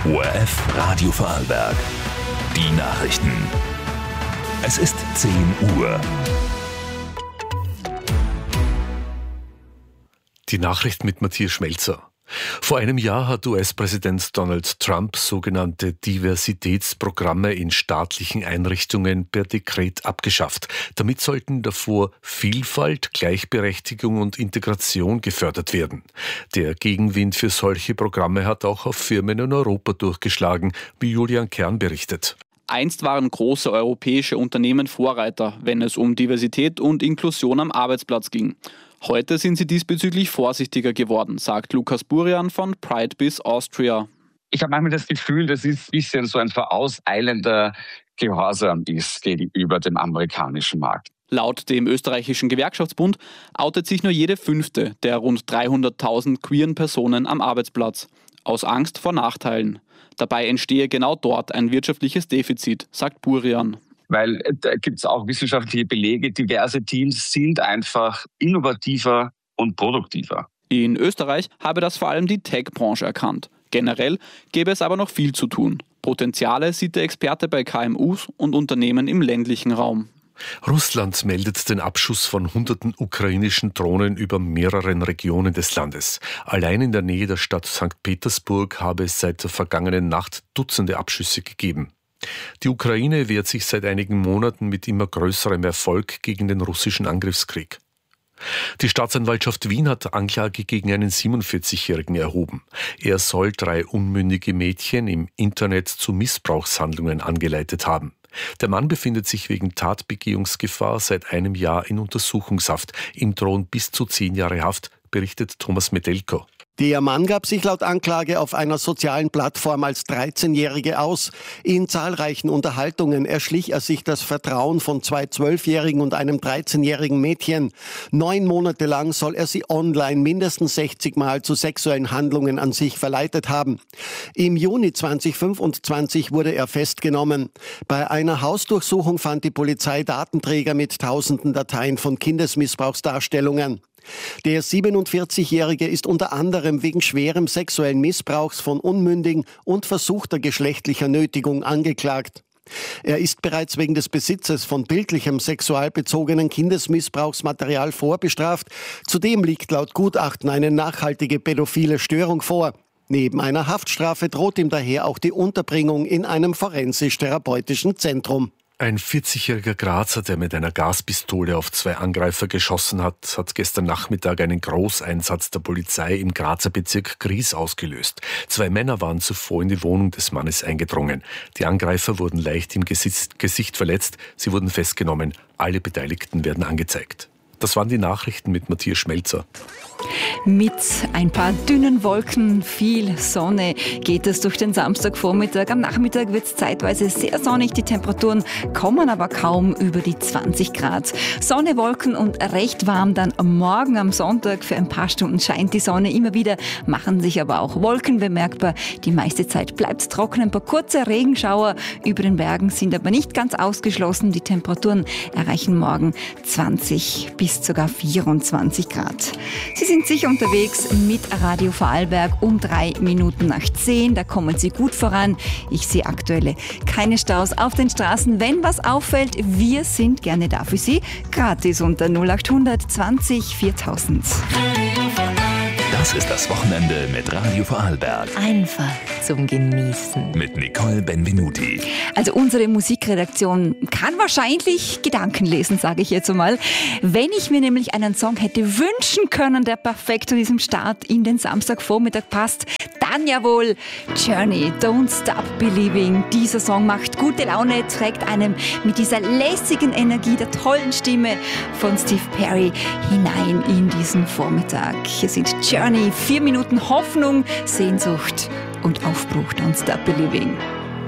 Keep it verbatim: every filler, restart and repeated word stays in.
O R F Radio Vorarlberg. Die Nachrichten. Es ist zehn Uhr. Die Nachricht mit Matthias Schmelzer. Vor einem Jahr hat U S-Präsident Donald Trump sogenannte Diversitätsprogramme in staatlichen Einrichtungen per Dekret abgeschafft. Damit sollten davor Vielfalt, Gleichberechtigung und Integration gefördert werden. Der Gegenwind für solche Programme hat auch auf Firmen in Europa durchgeschlagen, wie Julian Kern berichtet. Einst waren große europäische Unternehmen Vorreiter, wenn es um Diversität und Inklusion am Arbeitsplatz ging. Heute sind sie diesbezüglich vorsichtiger geworden, sagt Lukas Burian von Pride Biz Austria. Ich habe manchmal das Gefühl, dass es ein bisschen so ein vorauseilender Gehorsam ist gegenüber dem amerikanischen Markt. Laut dem österreichischen Gewerkschaftsbund outet sich nur jede fünfte der rund dreihunderttausend queeren Personen am Arbeitsplatz. Aus Angst vor Nachteilen. Dabei entstehe genau dort ein wirtschaftliches Defizit, sagt Burian. Weil da gibt es auch wissenschaftliche Belege, diverse Teams sind einfach innovativer und produktiver. In Österreich habe das vor allem die Tech-Branche erkannt. Generell gäbe es aber noch viel zu tun. Potenziale sieht der Experte bei K M Us und Unternehmen im ländlichen Raum. Russland meldet den Abschuss von hunderten ukrainischen Drohnen über mehreren Regionen des Landes. Allein in der Nähe der Stadt Sankt Petersburg habe es seit der vergangenen Nacht Dutzende Abschüsse gegeben. Die Ukraine wehrt sich seit einigen Monaten mit immer größerem Erfolg gegen den russischen Angriffskrieg. Die Staatsanwaltschaft Wien hat Anklage gegen einen siebenundvierzigjährigen erhoben. Er soll drei unmündige Mädchen im Internet zu Missbrauchshandlungen angeleitet haben. Der Mann befindet sich wegen Tatbegehungsgefahr seit einem Jahr in Untersuchungshaft. Ihm drohen bis zu zehn Jahre Haft, berichtet Thomas Medelko. Der Mann gab sich laut Anklage auf einer sozialen Plattform als dreizehnjährige aus. In zahlreichen Unterhaltungen erschlich er sich das Vertrauen von zwei zwölfjährigen und einem dreizehnjährigen Mädchen. Neun Monate lang soll er sie online mindestens sechzig Mal zu sexuellen Handlungen an sich verleitet haben. Im Juni zweitausendfünfundzwanzig wurde er festgenommen. Bei einer Hausdurchsuchung fand die Polizei Datenträger mit tausenden Dateien von Kindesmissbrauchsdarstellungen. Der siebenundvierzigjährige ist unter anderem wegen schwerem sexuellen Missbrauchs von Unmündigen und versuchter geschlechtlicher Nötigung angeklagt. Er ist bereits wegen des Besitzes von bildlichem sexualbezogenen Kindesmissbrauchsmaterial vorbestraft. Zudem liegt laut Gutachten eine nachhaltige pädophile Störung vor. Neben einer Haftstrafe droht ihm daher auch die Unterbringung in einem forensisch-therapeutischen Zentrum. Ein vierzigjähriger Grazer, der mit einer Gaspistole auf zwei Angreifer geschossen hat, hat gestern Nachmittag einen Großeinsatz der Polizei im Grazer Bezirk Gries ausgelöst. Zwei Männer waren zuvor in die Wohnung des Mannes eingedrungen. Die Angreifer wurden leicht im Gesicht, Gesicht verletzt. Sie wurden festgenommen. Alle Beteiligten werden angezeigt. Das waren die Nachrichten mit Matthias Schmelzer. Mit ein paar dünnen Wolken, viel Sonne geht es durch den Samstagvormittag. Am Nachmittag wird es zeitweise sehr sonnig. Die Temperaturen kommen aber kaum über die zwanzig Grad. Sonne, Wolken und recht warm dann morgen am Sonntag. Für ein paar Stunden scheint die Sonne immer wieder, machen sich aber auch Wolken bemerkbar. Die meiste Zeit bleibt es trocken. Ein paar kurze Regenschauer über den Bergen sind aber nicht ganz ausgeschlossen. Die Temperaturen erreichen morgen zwanzig bis sogar vierundzwanzig Grad. Sie sind sicher unterwegs mit Radio Vorarlberg um drei Minuten nach zehn. Da kommen Sie gut voran. Ich sehe aktuelle keine Staus auf den Straßen. Wenn was auffällt, wir sind gerne da für Sie. Gratis unter null acht hundert zwanzig viertausend. Das ist das Wochenende mit Radio Vorarlberg. Einfach zum Genießen. Mit Nicole Benvenuti. Also unsere Musikredaktion kann wahrscheinlich Gedanken lesen, sage ich jetzt einmal. Wenn ich mir nämlich einen Song hätte wünschen können, der perfekt zu diesem Start in den Samstagvormittag passt, dann ja wohl Journey, Don't Stop Believing. Dieser Song macht gute Laune, trägt einem mit dieser lässigen Energie der tollen Stimme von Steve Perry hinein in diesen Vormittag. Hier sind Journey, vier Minuten Hoffnung, Sehnsucht und Aufbruch. Don't Stop Believing.